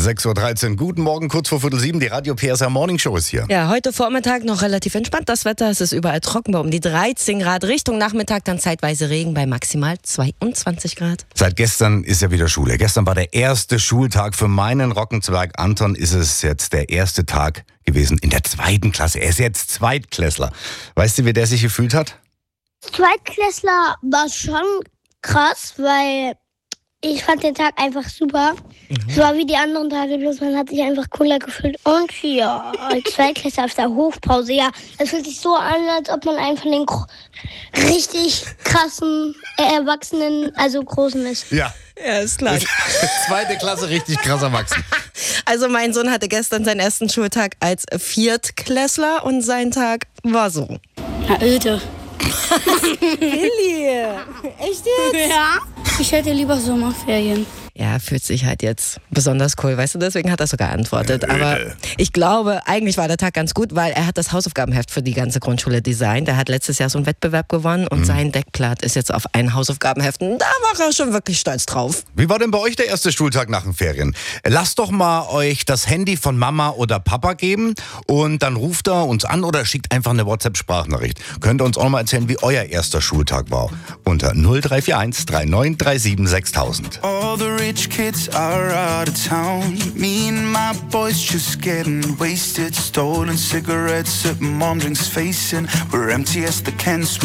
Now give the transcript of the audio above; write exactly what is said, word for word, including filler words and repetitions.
sechs Uhr dreizehn, guten Morgen, kurz vor Viertel sieben, die Radio P S R Morning Show ist hier. Ja, heute Vormittag noch relativ entspannt das Wetter. Es ist überall trocken bei um die dreizehn Grad. Richtung Nachmittag dann zeitweise Regen bei maximal zweiundzwanzig Grad. Seit gestern ist ja wieder Schule. Gestern war der erste Schultag. Für meinen Rockenzwerg Anton ist es jetzt der erste Tag gewesen in der zweiten Klasse. Er ist jetzt Zweitklässler. Weißt du, wie der sich gefühlt hat? Zweitklässler war schon krass, weil ich fand den Tag einfach super. Mhm. Es war wie die anderen Tage, bloß man hat sich einfach cooler gefühlt. Und ja, als Zweitklässler auf der Hofpause, ja, das fühlt sich so an, als ob man einen von den gro- richtig krassen äh, Erwachsenen, also Großen ist. Ja. Ja, ist klar. Zweite Klasse, richtig krass erwachsen. Also mein Sohn hatte gestern seinen ersten Schultag als Viertklässler und sein Tag war so. Na, öde. Willi, echt jetzt? Ja. Ich hätte lieber Sommerferien. Ja, fühlt sich halt jetzt besonders cool, weißt du, deswegen hat er so geantwortet. Aber ich glaube, eigentlich war der Tag ganz gut, weil er hat das Hausaufgabenheft für die ganze Grundschule designt. Er hat letztes Jahr so einen Wettbewerb gewonnen und mhm. sein Deckblatt ist jetzt auf ein Hausaufgabenheft. Und da war er schon wirklich stolz drauf. Wie war denn bei euch der erste Schultag nach den Ferien? Lasst doch mal euch das Handy von Mama oder Papa geben und dann ruft er uns an oder schickt einfach eine WhatsApp-Sprachnachricht. Könnt ihr uns auch mal erzählen, wie euer erster Schultag war? Unter null drei vier eins drei neun drei sieben sechstausend. Rich kids are out of town. Me and my boys just getting wasted. Stolen cigarettes at mom drinks facing. We're empty as the cans.